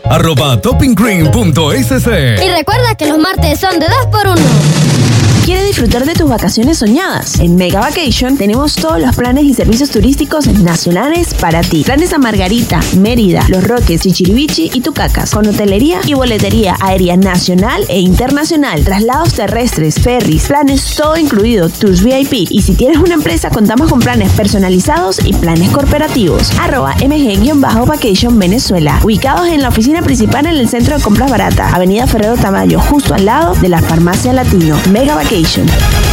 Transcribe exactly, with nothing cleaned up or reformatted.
arroba toppingcream punto es ce. Y recuerda que los martes son de dos por uno. ¿Quieres disfrutar de tus vacaciones soñadas? En Mega Vacation tenemos todos los planes y servicios turísticos nacionales para ti. Planes a Margarita, Mérida, Los Roques, Chichirivichi y Tucacas, con hotelería y boletería aérea nacional e internacional, traslados terrestres, ferries, planes todo incluido, tours V I P. Y si tienes una empresa, contamos con planes personalizados y planes corporativos. Arroba mg-vacation Venezuela, ubicados en la oficina principal en el centro de compras barata, Avenida Ferrero Tamayo, justo al lado de la Farmacia Latino. Mega Vacation.